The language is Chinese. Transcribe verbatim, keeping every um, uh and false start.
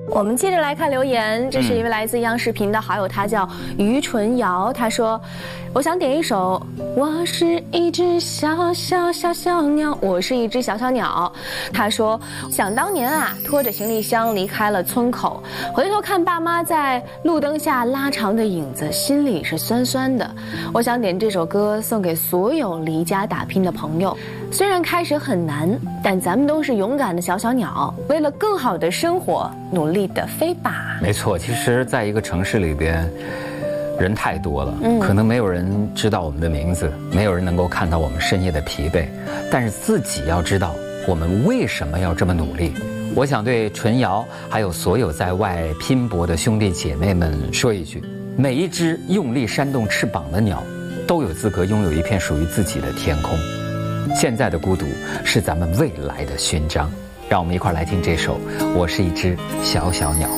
我们接着来看留言，这是一位来自央视频的好友，他叫于纯瑶，他说：“我想点一首《我是一只小小小小鸟》，我是一只小小鸟。”他说：“想当年啊，拖着行李箱离开了村口，回头看爸妈在路灯下拉长的影子，心里是酸酸的。我想点这首歌送给所有离家打拼的朋友。虽然开始很难，但咱们都是勇敢的小小鸟，为了更好的生活，努力的飞吧。” 没错，其实在一个城市里边，人太多了，嗯，可能没有人知道我们的名字，没有人能够看到我们深夜的疲惫，但是自己要知道我们为什么要这么努力。我想对纯瑶还有所有在外拼搏的兄弟姐妹们说一句：每一只用力扇动翅膀的鸟，都有资格拥有一片属于自己的天空。现在的孤独是咱们未来的勋章。让我们一块来听这首《我是一只小小鸟》。